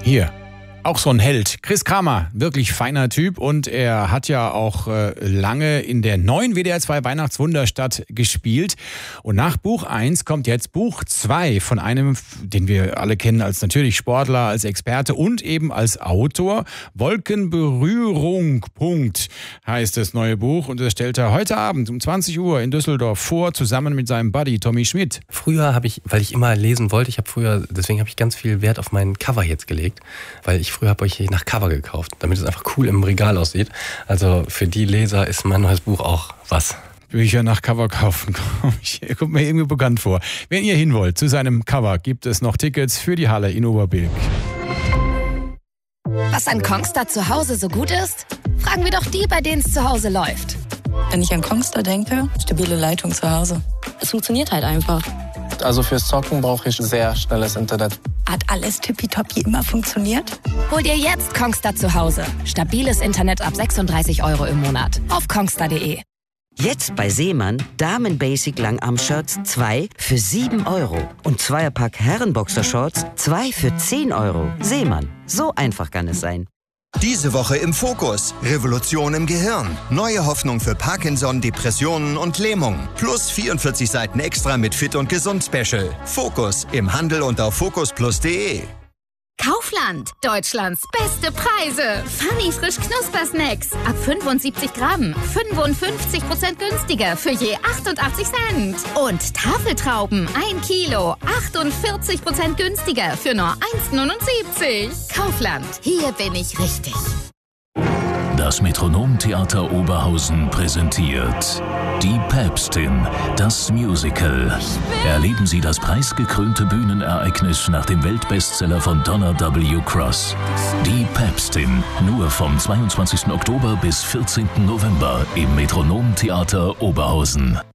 Hier. Auch so ein Held. Chris Kramer, wirklich feiner Typ, und er hat ja auch lange in der neuen WDR 2 Weihnachtswunderstadt gespielt. Und nach Buch 1 kommt jetzt Buch 2 von einem, den wir alle kennen als natürlich Sportler, als Experte und eben als Autor. Wolkenberührung, Punkt, heißt das neue Buch. Und das stellt er heute Abend um 20 Uhr in Düsseldorf vor, zusammen mit seinem Buddy Tommy Schmidt. Früher habe ich, weil ich immer lesen wollte, deswegen habe ich ganz viel Wert auf meinen Cover jetzt gelegt, weil früher habe ich nach Cover gekauft, damit es einfach cool im Regal aussieht. Also für die Leser ist mein neues Buch auch was. Bücher nach Cover kaufen, kommt mir irgendwie bekannt vor. Wenn ihr hin wollt zu seinem Cover, gibt es noch Tickets für die Halle in Oberbilk. Was an Kongstar zu Hause so gut ist? Fragen wir doch die, bei denen es zu Hause läuft. Wenn ich an Kongstar denke, stabile Leitung zu Hause. Es funktioniert halt einfach. Also fürs Zocken brauche ich sehr schnelles Internet. Hat alles tippitoppi immer funktioniert? Hol dir jetzt Kongstar zu Hause. Stabiles Internet ab 36 € im Monat. Auf kongstar.de. Jetzt bei Seemann Damen-Basic Langarm-Shirts 2 für 7 € und Zweierpack Herrenboxer-Shorts 2 für 10 €. Seemann, so einfach kann es sein. Diese Woche im Fokus. Revolution im Gehirn. Neue Hoffnung für Parkinson, Depressionen und Lähmung. Plus 44 Seiten extra mit Fit und Gesund Special. Fokus im Handel und auf fokusplus.de. Kaufland. Deutschlands beste Preise. Funny frisch Knuspersnacks. Ab 75 Gramm. 55% günstiger für je 88 Cent. Und Tafeltrauben. 1 Kilo. 48% günstiger für nur 1,79. Kaufland. Hier bin ich richtig. Das Metronomtheater Oberhausen präsentiert Die Päpstin, das Musical. Erleben Sie das preisgekrönte Bühnenereignis nach dem Weltbestseller von Donna W. Cross. Die Päpstin, nur vom 22. Oktober bis 14. November im Metronomtheater Oberhausen.